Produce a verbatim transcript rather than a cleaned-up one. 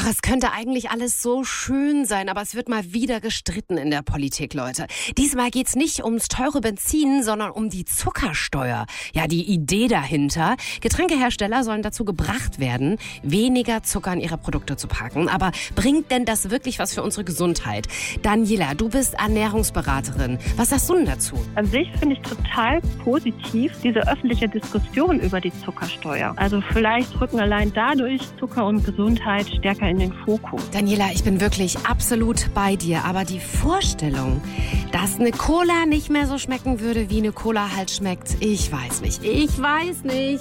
Ach, es könnte eigentlich alles so schön sein, aber es wird mal wieder gestritten in der Politik, Leute. Diesmal geht's nicht ums teure Benzin, sondern um die Zuckersteuer. Ja, die Idee dahinter. Getränkehersteller sollen dazu gebracht werden, weniger Zucker in ihre Produkte zu packen. Aber bringt denn das wirklich was für unsere Gesundheit? Daniela, du bist Ernährungsberaterin. Was sagst du denn dazu? An sich finde ich total positiv diese öffentliche Diskussion über die Zuckersteuer. Also vielleicht rücken allein dadurch Zucker und Gesundheit stärker in den Fokus. Daniela, ich bin wirklich absolut bei dir, aber die Vorstellung, dass eine Cola nicht mehr so schmecken würde, wie eine Cola halt schmeckt, ich weiß nicht. Ich weiß nicht.